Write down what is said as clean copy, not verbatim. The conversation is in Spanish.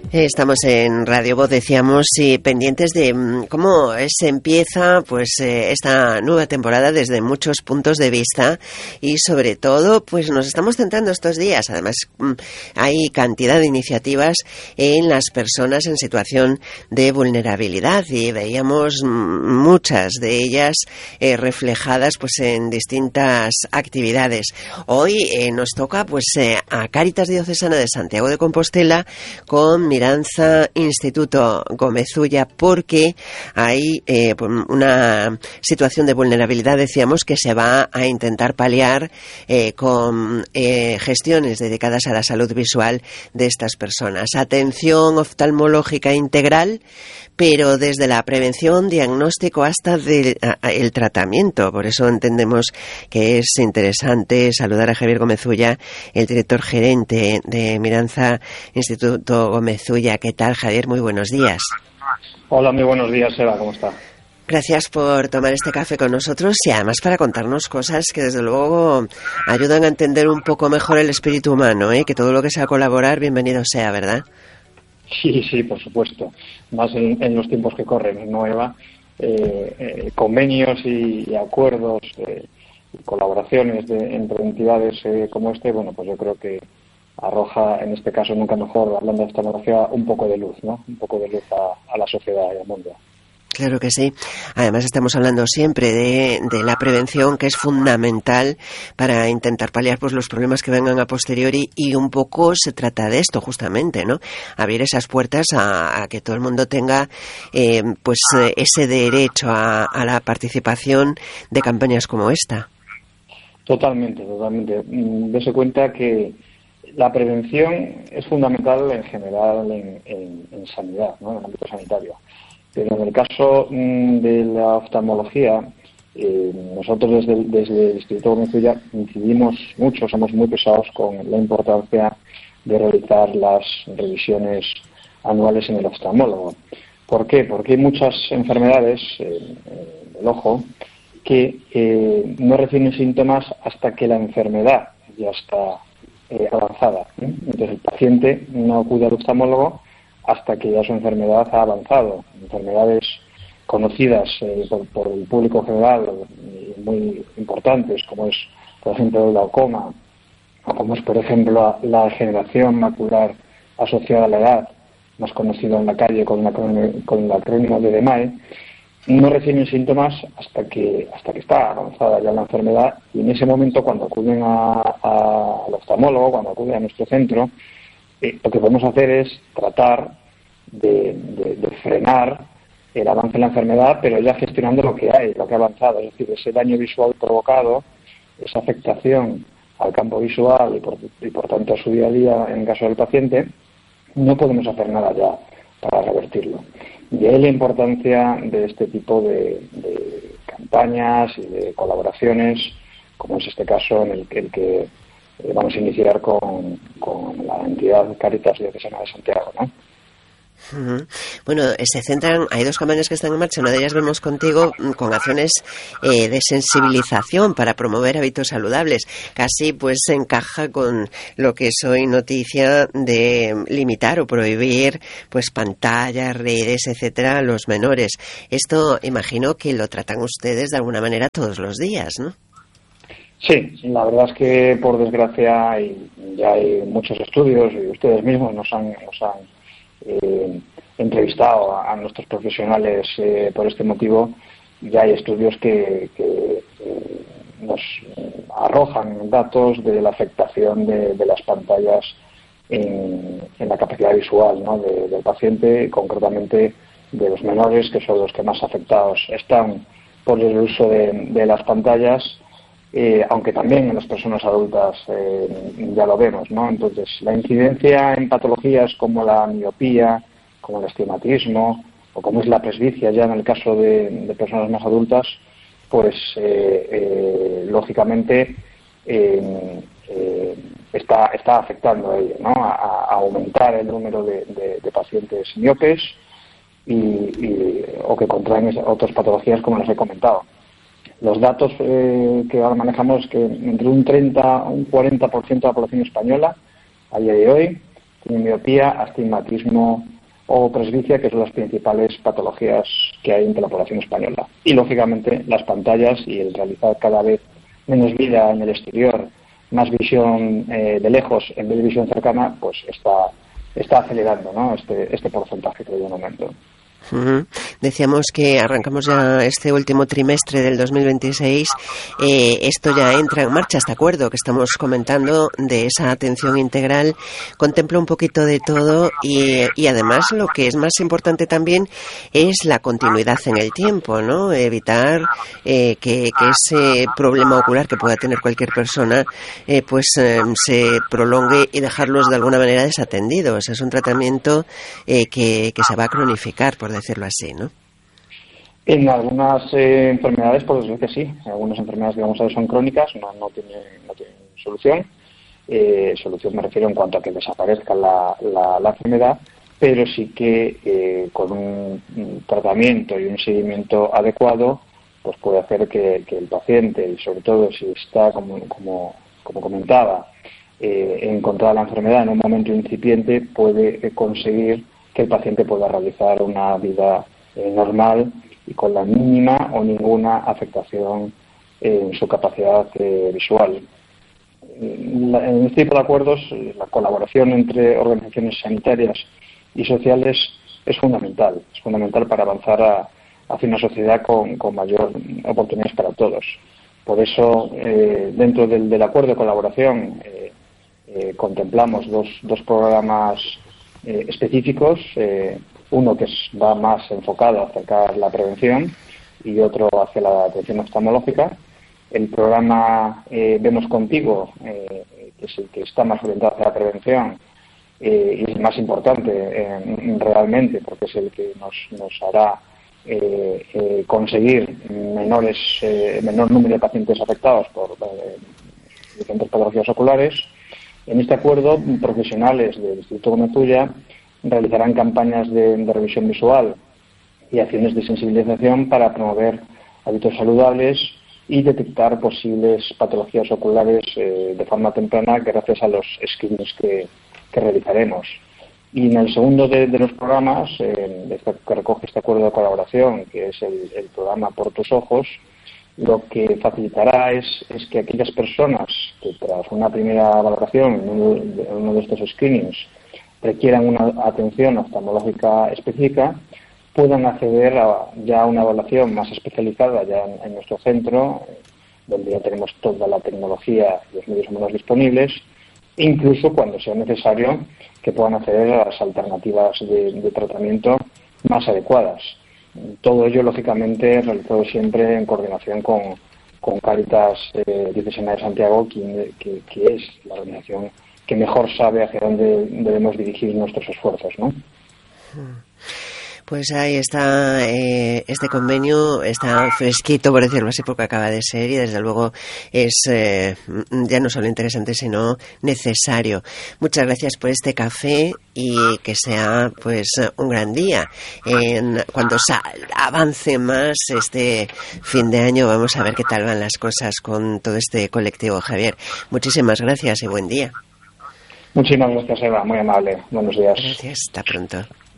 Estamos en Radio Voz, decíamos, y pendientes de cómo se empieza esta nueva temporada desde muchos puntos de vista y sobre todo pues nos estamos centrando estos días. Además hay cantidad de iniciativas en las personas en situación de vulnerabilidad y veíamos muchas de ellas reflejadas pues en distintas actividades. Hoy nos toca a Cáritas Diocesana de Santiago de Compostela con Miranza Instituto Gómez Ulla, porque hay una situación de vulnerabilidad, decíamos, que se va a intentar paliar con gestiones dedicadas a la salud visual de estas personas. Atención oftalmológica integral, pero desde la prevención, diagnóstico hasta el tratamiento. Por eso entendemos que es interesante saludar a Javier Gómez Ulla, el director gerente de Miranza Instituto Gómez Ulla. ¿Qué tal, Javier? Muy buenos días. Hola, muy buenos días, Eva. ¿Cómo está? Gracias por tomar este café con nosotros y además para contarnos cosas que desde luego ayudan a entender un poco mejor el espíritu humano, que todo lo que sea colaborar, bienvenido sea, ¿verdad? Sí, por supuesto. Más en los tiempos que corren, ¿no, Eva? Convenios y acuerdos y colaboraciones entre entidades como bueno, pues yo creo que arroja, en este caso nunca mejor, hablando de oftalmología, un poco de luz, ¿no? Un poco de luz a la sociedad y al mundo. Claro que sí. Además estamos hablando siempre de la prevención, que es fundamental para intentar paliar los problemas que vengan a posteriori, y un poco se trata de esto justamente, ¿no? Abrir esas puertas a que todo el mundo tenga ese derecho a la participación de campañas como esta. Totalmente. Dese cuenta que la prevención es fundamental en general en sanidad, ¿no? En el ámbito sanitario. Pero en el caso de la oftalmología, nosotros desde el Instituto Gómez Ulla incidimos mucho, somos muy pesados con la importancia de realizar las revisiones anuales en el oftalmólogo. ¿Por qué? Porque hay muchas enfermedades del ojo que no reciben síntomas hasta que la enfermedad ya está avanzada. Entonces el paciente no acude al oftalmólogo hasta que ya su enfermedad ha avanzado. Enfermedades conocidas por el público general, muy importantes, como es, por ejemplo, el glaucoma, o como es, por ejemplo, la degeneración macular asociada a la edad, más conocido en la calle con el acrónimo de DMAE, no reciben síntomas hasta que está avanzada ya la enfermedad, y en ese momento, cuando acuden al oftalmólogo, cuando acuden a nuestro centro, lo que podemos hacer es tratar de frenar el avance de la enfermedad, pero ya gestionando lo que ha avanzado, es decir, ese daño visual provocado, esa afectación al campo visual y por tanto a su día a día en el caso del paciente, no podemos hacer nada ya para revertirlo. De ahí la importancia de este tipo de campañas y de colaboraciones, como es este caso en el que vamos a iniciar con la entidad Cáritas Diocesana de Santiago, ¿no? Bueno, hay dos campañas que están en marcha. Una de ellas vemos contigo con acciones de sensibilización para promover hábitos saludables. Casi se encaja con lo que es hoy noticia de limitar o prohibir pantallas, redes, etcétera, a los menores. Esto imagino que lo tratan ustedes de alguna manera todos los días, ¿no? Sí, la verdad es que por desgracia ya hay muchos estudios, y ustedes mismos nos han entrevistado a nuestros profesionales por este motivo. Ya hay estudios que nos arrojan datos de la afectación de las pantallas en la capacidad visual, ¿no? del paciente, concretamente de los menores, que son los que más afectados están por el uso de las pantallas. Aunque también en las personas adultas ya lo vemos, ¿no? Entonces, la incidencia en patologías como la miopía, como el astigmatismo, o como es la presbicia ya en el caso de personas más adultas, lógicamente está afectando a ello, ¿no? A aumentar el número de pacientes miopes o que contraen otras patologías como les he comentado. Los datos que ahora manejamos es que entre un 30 a un 40% de la población española a día de hoy tienen miopía, astigmatismo o presbicia, que son las principales patologías que hay entre la población española. Y, lógicamente, las pantallas y el realizar cada vez menos vida en el exterior, más visión de lejos en vez de visión cercana, pues está acelerando, ¿no?, este porcentaje que hay de aumento. Uh-huh. Decíamos que arrancamos ya este último trimestre del 2026. Esto ya entra en marcha, este acuerdo que estamos comentando de esa atención integral contempla un poquito de todo y además lo que es más importante también es la continuidad en el tiempo, ¿no? Evitar que ese problema ocular que pueda tener cualquier persona se prolongue y dejarlos de alguna manera desatendidos. Es un tratamiento que se va a cronificar, por decirlo así, ¿no? En algunas enfermedades, por decir que sí. Algunas enfermedades que vamos a ver son crónicas, no tienen solución. Solución me refiero en cuanto a que desaparezca la enfermedad, pero sí que con un tratamiento y un seguimiento adecuado, pues puede hacer que el paciente, y sobre todo si está, como comentaba, encontrada la enfermedad en un momento incipiente, puede conseguir que el paciente pueda realizar una vida normal y con la mínima o ninguna afectación en su capacidad visual. En este tipo de acuerdos, la colaboración entre organizaciones sanitarias y sociales es fundamental para avanzar hacia una sociedad con mayor oportunidades para todos. Por eso, dentro del acuerdo de colaboración, contemplamos dos programas específicos, uno que va más enfocado hacia la prevención y otro hacia la atención oftalmológica. El programa Vemos Contigo, que es el que está más orientado hacia la prevención y es el más importante realmente, porque es el que nos hará conseguir menor número de pacientes afectados por diferentes patologías oculares. En este acuerdo, profesionales del Instituto Gómez Ulla realizarán campañas de revisión visual y acciones de sensibilización para promover hábitos saludables y detectar posibles patologías oculares de forma temprana gracias a los screenings que realizaremos. Y en el segundo de los programas que recoge este acuerdo de colaboración, que es el programa Por tus Ojos, lo que facilitará es que aquellas personas que tras una primera valoración en uno de estos screenings requieran una atención oftalmológica específica, puedan acceder ya a una evaluación más especializada ya en nuestro centro, donde ya tenemos toda la tecnología y los medios humanos disponibles, incluso cuando sea necesario que puedan acceder a las alternativas de tratamiento más adecuadas. Todo ello, lógicamente, realizado siempre en coordinación con Cáritas Diocesana de Santiago, que es la organización que mejor sabe hacia dónde debemos dirigir nuestros esfuerzos, ¿no? Pues ahí está, este convenio está fresquito, por decirlo así, porque acaba de ser y desde luego es ya no solo interesante, sino necesario. Muchas gracias por este café y que sea pues un gran día. Cuando avance más este fin de año, vamos a ver qué tal van las cosas con todo este colectivo, Javier. Muchísimas gracias y buen día. Muchísimas gracias, Eva, muy amable. Buenos días. Gracias, hasta pronto.